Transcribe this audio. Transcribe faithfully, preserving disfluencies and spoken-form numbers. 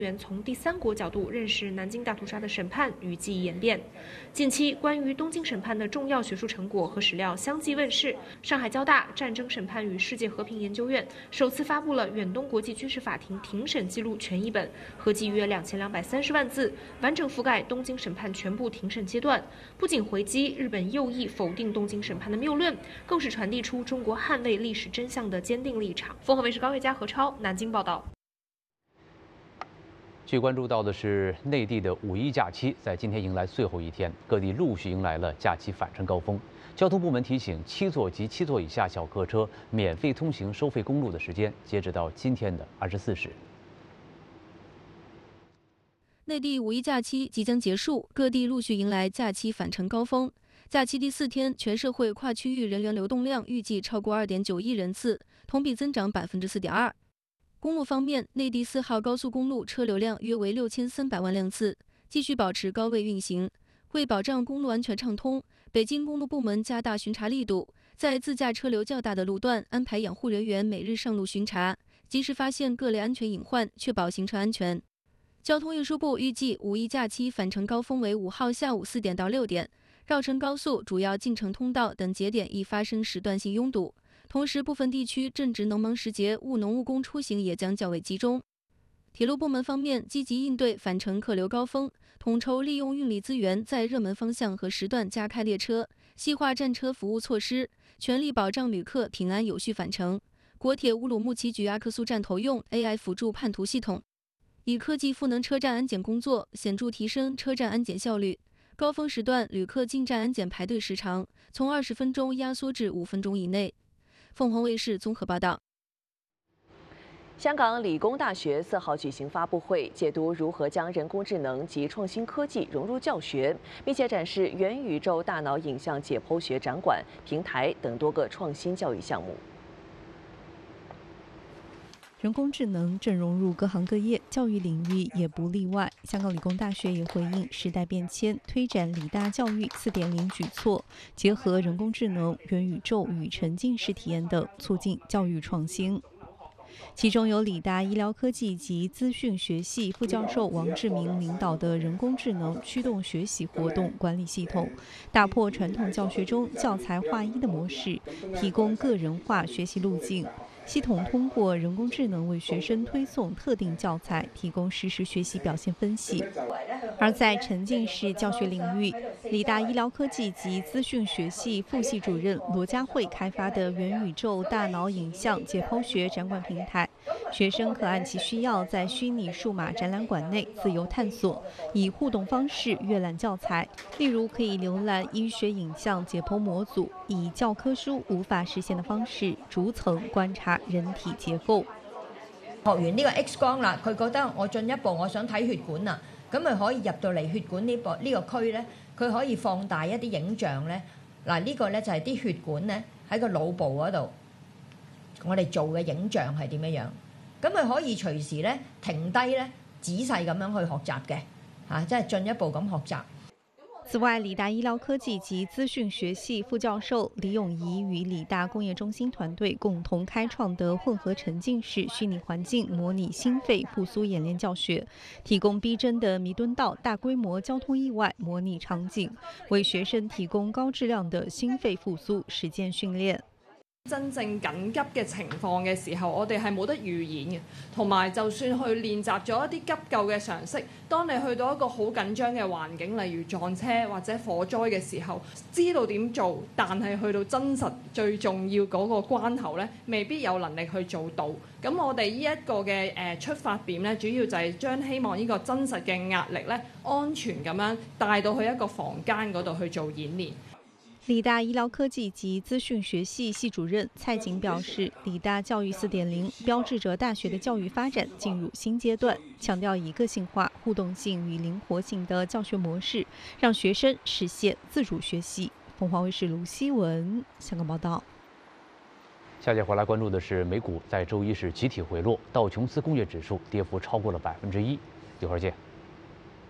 员从第三国角度认识南京大屠杀的审判与记忆演变。近期，关于东京审判的重要学术成果和史料相继问世。上海交大战争审判与世界和平研究院首次发布了远东国际军事法庭庭审记录全译本，合计约两千两百三十万字，完整覆盖东京审判全部庭审阶段。不仅回击日本右翼否定东京审判的谬论，更是传递出中国捍卫历史真相的坚定立场。凤凰卫视高月佳、何超南京报道。 据关注到的是，内地的五一假期在今天迎来最后一天，各地陆续迎来了假期返程高峰。交通部门提醒，七座及七座以下小客车免费通行收费公路的时间，截止到今天的二十四时。 内地五一假期即将结束，各地陆续迎来假期返程高峰。假期第四天，全社会跨区域人员流动量预计超过二点九亿人次，同比增长百分之四点二。公路方面，内地四号高速公路车流量约为六千三百万辆次，继续保持高位运行。为保障公路安全畅通，北京公路部门加大巡查力度，在自驾车流较大的路段安排养护人员每日上路巡查，及时发现各类安全隐患，确保行车安全。交通运输部预计五一假期返程高峰为五号下午四点到六点，绕城高速、主要进城通道等节点易发生时段性拥堵。同时，部分地区正值农忙时节，务农务工出行也将较为集中。铁路部门方面，积极应对返程客流高峰，统筹利用运力资源，在热门方向和时段加开列车，细化站车服务措施，全力保障旅客平安有序返程。国铁乌鲁木齐局阿克苏站投用 A I 辅助判图系统，以科技赋能车站安检工作，显著提升车站安检效率。高峰时段，旅客进站安检排队时长从二十分钟压缩至五分钟以内。凤凰卫视综合报道。 香港理工大学四号举行发布会，解读如何将人工智能及创新科技融入教学，并且展示元宇宙大脑影像解剖学展馆、平台等多个创新教育项目。 人工智能正融入各行各业，教育领域也不例外。香港理工大学也回应时代变迁，推展理大教育 四点零 举措，结合人工智能、元宇宙与沉浸式体验等，促进教育创新。其中由理大医疗科技及资讯学系副教授王志明领导的人工智能驱动学习活动管理系统，打破传统教学中教材划一的模式，提供个人化学习路径。系统通过人工智能为学生推送特定教材，提供实时学习表现分析。而在沉浸式教学领域，理大医疗科技及资讯学系副系主任罗家慧开发的元宇宙大脑影像解剖学展馆平台，学生可按其需要在虚拟数码展览馆内自由探索，以互动方式阅览教材。例如，可以浏览医学影像解剖模组，以教科书无法实现的方式逐层观察人體結構。 學完呢個 X 光啦，佢覺得我進一步我想睇血管啊，咁咪可以入到嚟血管呢個呢個區咧，佢可以放大一啲影像咧。嗱，呢個咧就係啲血管咧喺個腦部嗰度，我哋做嘅影像係點樣樣，咁佢可以隨時咧停低咧，仔細咁樣去學習嘅，嚇，即係進一步咁學習。 此外，理大医疗科技及资讯学系副教授李永仪与理大工业中心团队共同开创的混合沉浸式虚拟环境模拟心肺复苏演练教学，提供逼真的弥敦道大规模交通意外模拟场景，为學生提供高質量的心肺复蘇實踐訓練。 真正緊急嘅情況嘅時候，我哋係冇得預演嘅，同埋就算去練習咗一啲急救嘅常識，當你去到一個好緊張嘅環境，例如撞車或者火災嘅時候，知道點做，但係去到真實最重要嗰個關頭咧，未必有能力去做到。咁我哋呢一個嘅誒出發點咧，主要就係將希望呢個真實嘅壓力咧，安全咁樣帶到去一個房間嗰度去做演練。 理大醫療科技及資訊學系系主任蔡景表示，理大教育 四點零 標誌着大學的教育發展進入新階段，強調以個性化、互動性與靈活性的教學模式，讓學生實現自主學習。鳳凰衛視盧希文香港報道。 下節回來關注的是美股在周一是集體回落，道瓊斯工業指數跌幅超過了百分之一。一會兒見。